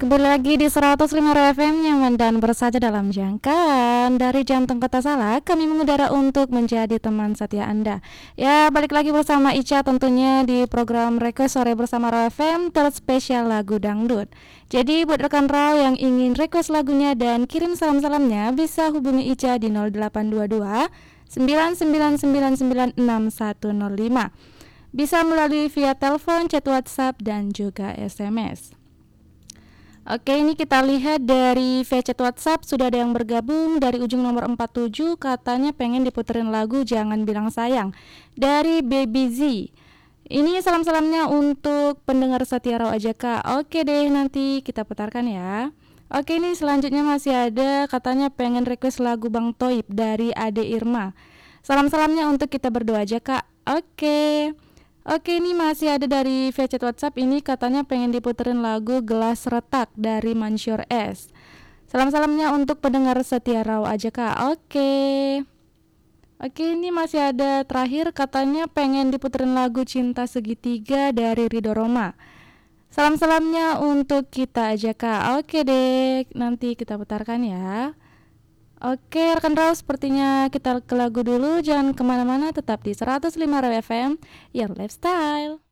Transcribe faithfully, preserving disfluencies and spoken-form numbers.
Kembali lagi di seratus lima F M, nyaman dan bersaja dalam jangkauan. Dari jantung kota Salak, kami mengudara untuk menjadi teman setia Anda. Ya, balik lagi bersama Ica tentunya di program Request Sore bersama Raw F M terspesial lagu dangdut. Jadi buat rekan Raw yang ingin request lagunya dan kirim salam-salamnya, bisa hubungi Ica di nol delapan dua dua sembilan sembilan sembilan sembilan enam satu nol lima. Bisa melalui via telepon, chat WhatsApp, dan juga S M S. Oke, ini kita lihat dari via chat WhatsApp sudah ada yang bergabung dari ujung nomor empat tujuh, katanya pengen diputerin lagu Jangan Bilang Sayang dari Baby Z. Ini salam-salamnya untuk pendengar setia Raw aja Kak. Oke deh, nanti kita putarkan ya. Oke, ini selanjutnya masih ada, katanya pengen request lagu Bang Toib dari Ade Irma. Salam-salamnya untuk kita berdua aja Kak. Oke. Oke, ini masih ada dari via chat WhatsApp, ini katanya pengen diputerin lagu Gelas Retak dari Mansyur S. Salam-salamnya untuk pendengar setia Raw aja Kak. Oke. Oke, ini masih ada terakhir, katanya pengen diputerin lagu Cinta Segitiga dari Ridho Roma. Salam-salamnya untuk kita aja Kak. Oke deh, nanti kita putarkan ya. Oke rekan Raw, sepertinya kita ke lagu dulu. Jangan kemana-mana, tetap di seratus lima Raw F M, Your Lifestyle.